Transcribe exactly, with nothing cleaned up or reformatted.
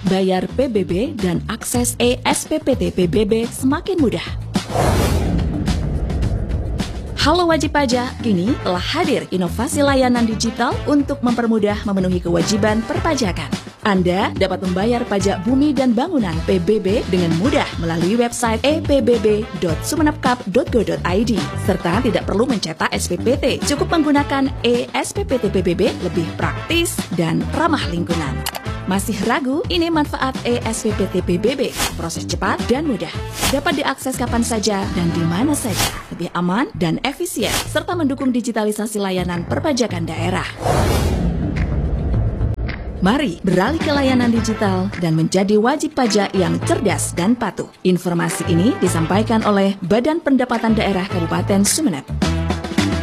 bayar P B B, dan akses e S P P T P B B semakin mudah. Halo wajib pajak, kini telah hadir inovasi layanan digital untuk mempermudah memenuhi kewajiban perpajakan. Anda dapat membayar pajak bumi dan bangunan P B B dengan mudah melalui website e p b b dot sumenepkap dot go dot i d serta tidak perlu mencetak S P P T. Cukup menggunakan e S P P T P B B lebih praktis dan ramah lingkungan. Masih ragu? Ini manfaat e S P P T P B B. Proses cepat dan mudah. Dapat diakses kapan saja dan di mana saja. Lebih aman dan efisien, serta mendukung digitalisasi layanan perpajakan daerah. Mari beralih ke layanan digital dan menjadi wajib pajak yang cerdas dan patuh. Informasi ini disampaikan oleh Badan Pendapatan Daerah Kabupaten Sumeneb.